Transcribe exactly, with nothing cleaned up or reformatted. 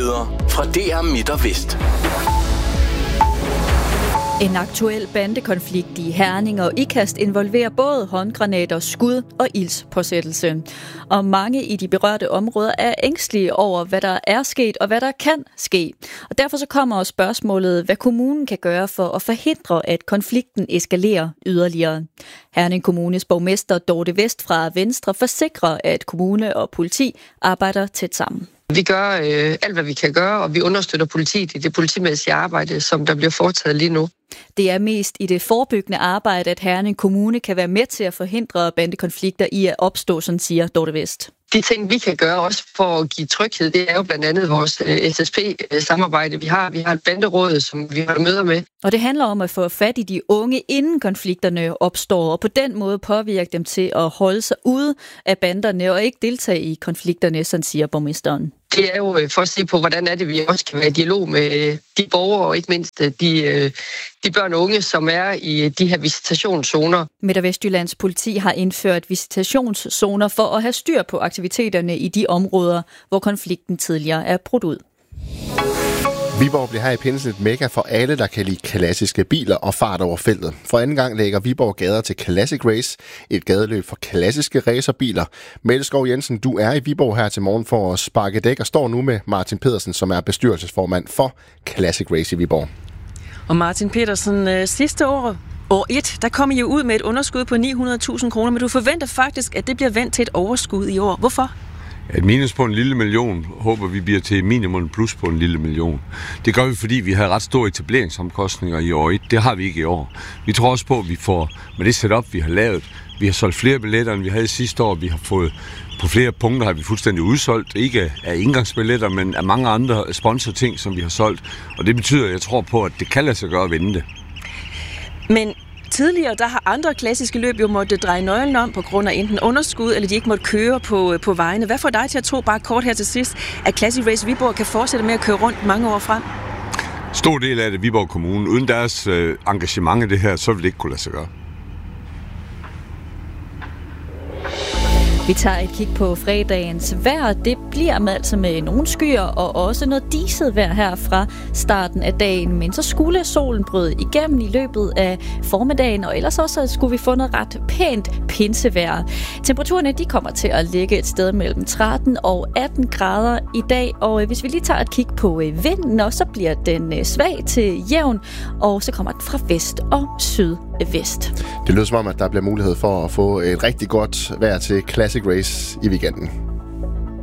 Nyheder fra D R Midt og Vest. En aktuel bandekonflikt i Herning og Ikast involverer både håndgranater, skud og ildspåsættelse. Og mange i de berørte områder er ængstelige over, hvad der er sket og hvad der kan ske. Og derfor så kommer spørgsmålet, hvad kommunen kan gøre for at forhindre, at konflikten eskalerer yderligere. Herning Kommunes borgmester Dorte Vest fra Venstre forsikrer, at kommune og politi arbejder tæt sammen. Vi gør øh, alt, hvad vi kan gøre, og vi understøtter politiet i det politimæssige arbejde, som der bliver foretaget lige nu. Det er mest i det forebyggende arbejde, at Herning Kommune kan være med til at forhindre bandekonflikter i at opstå, sådan siger Dorte Vest. De ting, vi kan gøre også for at give tryghed, det er jo blandt andet vores S S P-samarbejde, vi har. Vi har et banderåd, som vi har møder med. Og det handler om at få fat i de unge, inden konflikterne opstår, og på den måde påvirke dem til at holde sig ude af banderne og ikke deltage i konflikterne, sådan siger borgmesteren. Det er jo for at se på, hvordan er det, vi også kan være i dialog med de borgere, og ikke mindst de, de børn og unge, som er i de her visitationszoner. Midt- og Vestjyllands politi har indført visitationszoner for at have styr på aktiviteterne i de områder, hvor konflikten tidligere er brudt ud. Viborg bliver her i pinsen et mekka for alle, der kan lide klassiske biler og fart over feltet. For anden gang lægger Viborg gader til Classic Race, et gadeløb for klassiske racerbiler. Mette Skov Jensen, du er i Viborg her til morgen for at sparke dæk og står nu med Martin Pedersen, som er bestyrelsesformand for Classic Race i Viborg. Og Martin Pedersen, sidste år, år et, der kom I jo ud med et underskud på ni hundrede tusind kroner, men du forventer faktisk, at det bliver vendt til et overskud i år. Hvorfor? Et minus på en lille million håber vi bliver til minimum plus på en lille million. Det gør vi, fordi vi har ret store etableringsomkostninger i år et. Det har vi ikke i år. Vi tror også på, at vi får med det setup, vi har lavet. Vi har solgt flere billetter, end vi havde sidste år. Vi har fået på flere punkter har vi fuldstændig udsolgt. Ikke af indgangsbilletter, men af mange andre sponsorting, som vi har solgt. Og det betyder, at jeg tror på, at det kan lade sig gøre at vinde det. Men tidligere, der har andre klassiske løb jo måttet dreje nøglen om på grund af enten underskud, eller de ikke måtte køre på, på vejene. Hvad får dig til at tro, bare kort her til sidst, at Classic Race Viborg kan fortsætte med at køre rundt mange år frem? Stor del af det Viborg Kommune. Uden deres øh, engagement i det her, så vil det ikke kunne lade sig gøre. Vi tager et kig på fredagens vejr. Det bliver med, altså med nogle skyer og også noget diset vejr her fra starten af dagen. Men så skulle solen bryde igennem i løbet af formiddagen, og ellers også skulle vi få noget ret pænt pinsevejr. Temperaturerne de kommer til at ligge et sted mellem tretten og atten grader i dag. Og hvis vi lige tager et kig på vinden, så bliver den svag til jævn, og så kommer den fra vest og sydvest. Det lyder som om, at der bliver mulighed for at få et rigtig godt vejr til Classic Race i weekenden.